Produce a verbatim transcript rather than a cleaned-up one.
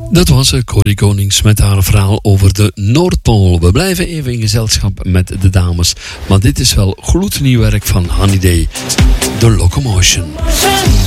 Dat was Corrie Konings met haar verhaal over de Noordpool. We blijven even in gezelschap met de dames. Maar dit is wel gloednieuw werk van Honey Day. The Locomotion.